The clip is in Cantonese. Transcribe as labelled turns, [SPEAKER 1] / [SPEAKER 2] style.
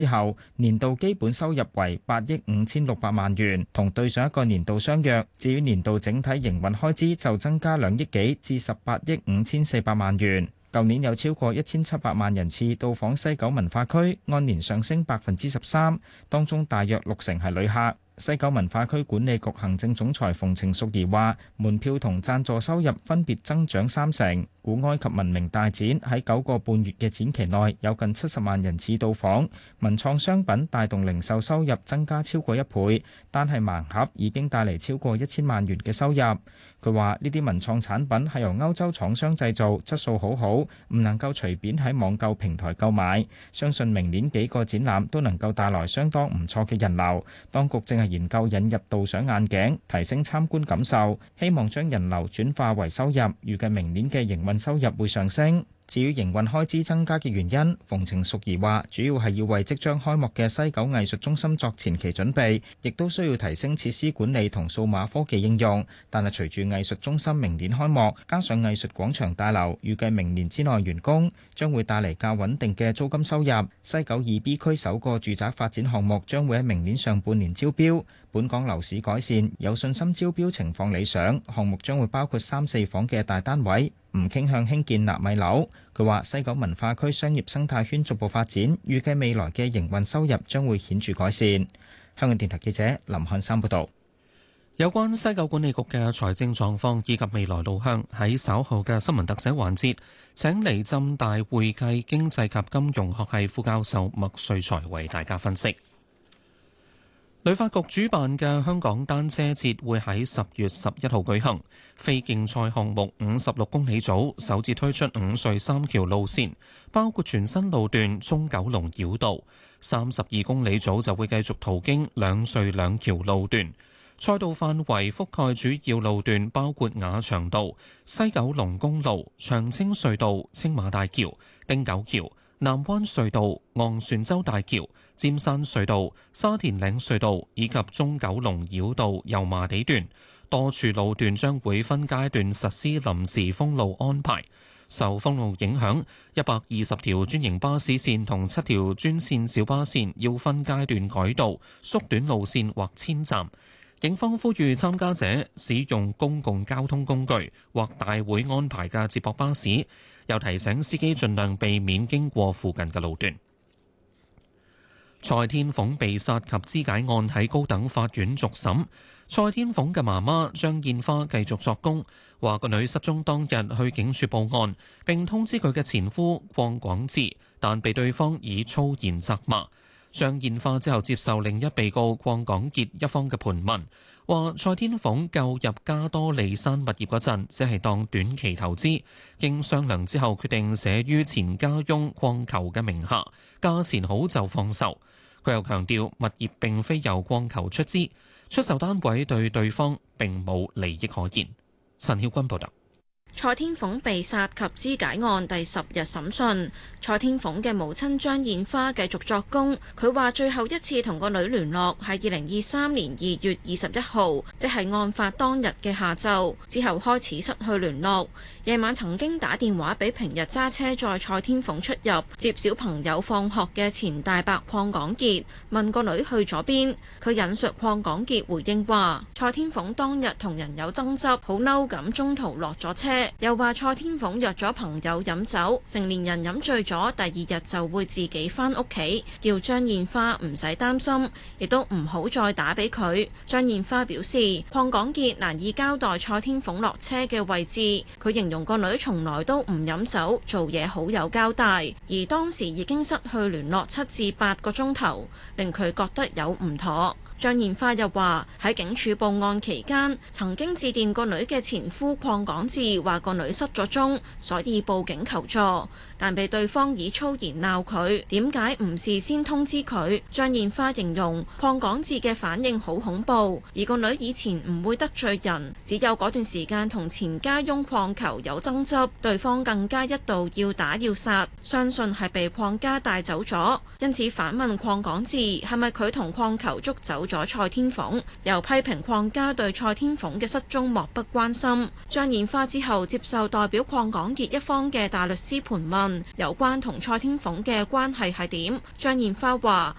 [SPEAKER 1] 之後，年度基本收入為8億5600萬元，同對上一個年度相若。至於年度整體營運開支就增加2億幾至18億5400萬元。舊年有超過1700萬人次到訪西九文化區，按年上升13%，當中大約60%係旅客。西九文化區管理局行政總裁馮程淑儀話，門票同贊助收入分別增長30%。古埃及文明大展喺9個半月嘅展期內有近70萬人次到訪，文創商品帶動零售收入增加超過1倍，單係盲盒已經帶嚟超過1000萬元嘅收入。佢話呢啲文創產品係由歐洲廠商製造，質素好好，唔能夠隨便喺網購平台購買。相信明年幾個展覽都能夠帶來相當唔錯嘅人流。當局正係研究引入導賞眼鏡，提升參觀感受，希望將人流轉化為收入。預計明年嘅營運收入會上升。至於營運開支增加嘅原因，馮程淑儀話主要係要為即將開幕嘅西九藝術中心作前期準備，亦都需要提升設施管理同數碼科技應用。但係隨住藝術中心明年開幕，加上藝術廣場大樓預計明年之內完工，將會帶嚟較穩定嘅租金收入。西九2B 區首個住宅發展項目將會喺明年上半年招標。本港樓市改善，有信心招標情況理想，項目將會包括3、4房嘅大單位，唔傾向興建納米樓。佢話西九文化區商業生態圈逐步發展，預計未來嘅營運收入將會顯著改善。香港電台記者林漢山報導。
[SPEAKER 2] 有關西九管理局嘅財政狀況以及未來路向，喺稍後嘅新聞特寫環節，請嚟浸大會計經濟及金融學系副教授麥瑞才為大家分析。旅發局主辦嘅香港單車節會喺10月11號舉行，非競賽項目56公里組首次推出5隧3橋路線，包括全新路段中九龍繞道；32公里組就會繼續途經2隧2橋路段。賽道範圍覆蓋主要路段，包括馬場道、西九龍公路、長青隧道、青馬大橋、汀九橋、南灣隧道、昂船洲大橋、尖山隧道、沙田嶺隧道以及中九龍繞道油麻地段，多處路段將會分階段實施臨時封路安排。受封路影響，120條專營巴士線同7條專線小巴線要分階段改道、縮短路線或遷站。警方呼籲參加者使用公共交通工具或大會安排嘅接駁巴士，又提醒司機盡量避免經過附近嘅路段。蔡天鳳被殺及肢解案喺高等法院續審，蔡天鳳嘅媽媽張燕花繼續作供，話個女失蹤當日去警署報案，並通知佢嘅前夫鄺廣智，但被對方以粗言責罵。張燕花之後接受另一被告鄺廣傑一方嘅盤問，話蔡天鳳購入加多利山物業嗰陣，只係當短期投資，經商量之後決定寫於前家翁鄺球嘅名下，價錢好就放售。佢又強調物業並非由鄺球出資，出售單位對對方並冇利益可言。陳曉君報道。
[SPEAKER 3] 蔡天鳳被殺及肢解案第10日審訊，蔡天鳳嘅母親張燕花繼續作供。佢話最後一次同個女聯絡係2023年2月21號，即係案發當日嘅下晝，之後開始失去聯絡。夜晚曾經打電話俾平日揸車載蔡天鳳出入接小朋友放學嘅前大伯鄺廣傑，問個女去咗邊。佢引述鄺廣傑回應話，蔡天鳳當日同人有爭執，好嬲咁中途落咗車。又話蔡天鳳約咗朋友飲酒，成年人飲醉咗，第二日就會自己返屋企，叫張燕花唔使擔心，亦都唔好再打俾佢。張燕花表示，鄺廣傑難以交代蔡天鳳落車嘅位置，佢形容個女從來都唔飲酒，做嘢好有交代，而當時已經失去聯絡7至8個鐘頭，令佢覺得有唔妥。張燕花又話喺警署報案期間，曾經致電個女嘅前夫鄺廣智，話個女失咗蹤，所以報警求助，但被對方以粗言鬧佢，點解唔事先通知佢？張燕花形容鄺廣智嘅反應好恐怖，而個女以前唔會得罪人，只有嗰段時間同前家翁鄺球有爭執，對方更加一度要打要殺，相信係被鄺家帶走咗，因此反問鄺廣智係咪佢同鄺球捉走咗蔡天鳳，又批評鄺家對蔡天鳳嘅失蹤漠不關心。張燕花之後接受代表鄺廣傑一方嘅大律師盤問， 問有關同蔡天鳳嘅關係係點。張燕花話：